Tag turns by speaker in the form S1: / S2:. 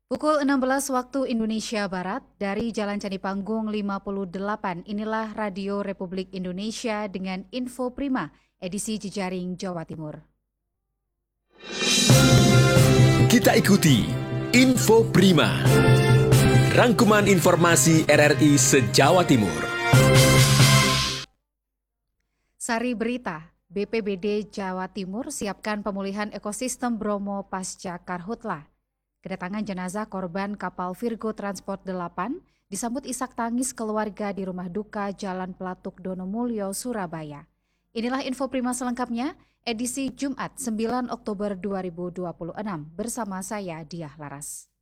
S1: Pukul 16 waktu Indonesia Barat, dari Jalan Candi Panggung 58, inilah Radio Republik Indonesia dengan Info Prima, edisi Jejaring Jawa Timur.
S2: Kita ikuti Info Prima, rangkuman informasi RRI se-Jawa Timur.
S1: Sari berita, BPBD Jawa Timur siapkan pemulihan ekosistem Bromo pasca Karhutla. Kedatangan jenazah korban kapal Virgo Transport 8 disambut isak tangis keluarga di rumah duka Jalan Pelatuk Donomulyo, Surabaya. Inilah Info Prima selengkapnya, edisi Jumat 9 Oktober 2026 bersama saya Diah Laras.